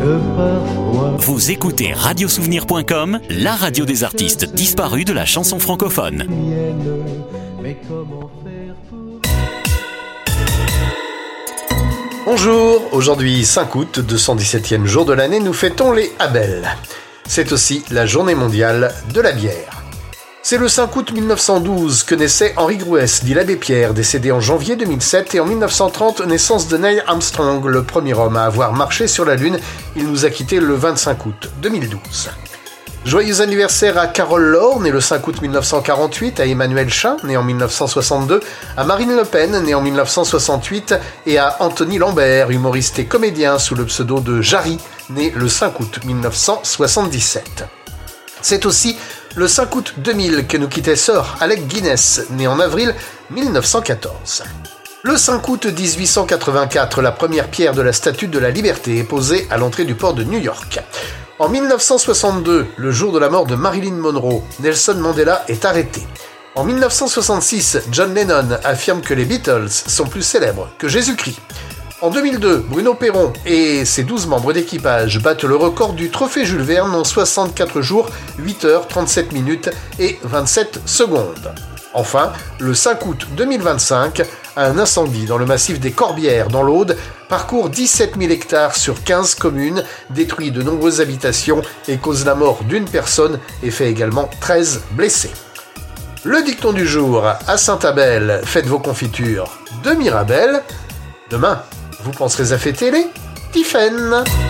que parfois... Vous écoutez radiosouvenir.com, la radio des artistes disparus de la chanson francophone. Mais comment faire pour... Bonjour, aujourd'hui 5 août, 217e jour de l'année, nous fêtons les Abel. C'est aussi la journée mondiale de la bière. C'est le 5 août 1912 que naissait Henri Grouès, dit l'abbé Pierre, décédé en janvier 2007, et en 1930, naissance de Neil Armstrong, le premier homme à avoir marché sur la Lune. Il nous a quittés le 25 août 2012. Joyeux anniversaire à Carole Laure, née le 5 août 1948, à Emmanuel Chin, né en 1962, à Marine Le Pen, née en 1968, et à Anthony Lambert, humoriste et comédien sous le pseudo de Jarry, né le 5 août 1977. C'est aussi le 5 août 2000 que nous quittait Sir Alec Guinness, né en avril 1914. Le 5 août 1884, la première pierre de la Statue de la Liberté est posée à l'entrée du port de New York. En 1962, le jour de la mort de Marilyn Monroe, Nelson Mandela est arrêté. En 1966, John Lennon affirme que les Beatles sont plus célèbres que Jésus-Christ. En 2002, Bruno Perron et ses 12 membres d'équipage battent le record du trophée Jules Verne en 64 jours, 8 heures, 37 minutes et 27 secondes. Enfin, le 5 août 2025, un incendie dans le massif des Corbières, dans l'Aude, parcourt 17 000 hectares sur 15 communes, détruit de nombreuses habitations et cause la mort d'une personne et fait également 13 blessés. Le dicton du jour, à Saint-Abel, faites vos confitures de Mirabelle. Demain, vous penserez à fêter les Tiphaine.